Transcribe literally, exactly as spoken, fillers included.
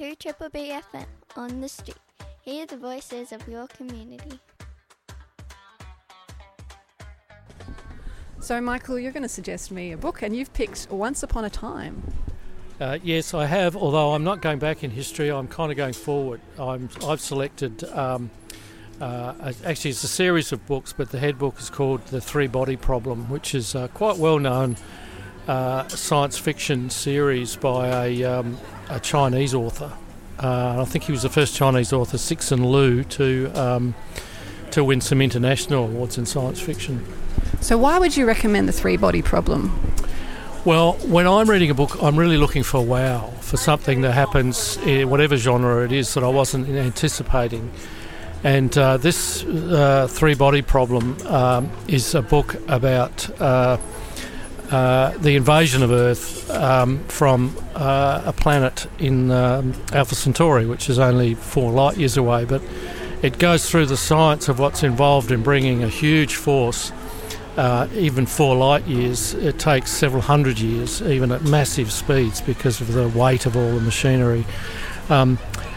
two Triple B F M on the street. Hear the voices of your community. So, Michael, you're going to suggest me a book, and you've picked Once Upon a Time. Uh, yes, I have, although I'm not going back in history, I'm kind of going forward. I'm, I've selected, um, uh, actually it's a series of books, but the head book is called The Three Body Problem, which is a quite well-known uh, science fiction series by a, um, a Chinese author. Uh, I think he was the first Chinese author, Cixin Liu, to, um, to win some international awards in science fiction. So why would you recommend The Three Body Problem? Well, when I'm reading a book, I'm really looking for wow, for something that happens in whatever genre it is that I wasn't anticipating. And uh, this uh, Three Body Problem um, is a book about uh, uh, the invasion of Earth um, from uh, a planet in um, Alpha Centauri, which is only four light years away. But it goes through the science of what's involved in bringing a huge force. Uh, even four light years, it takes several hundred years, even at massive speeds, because of the weight of all the machinery. Um,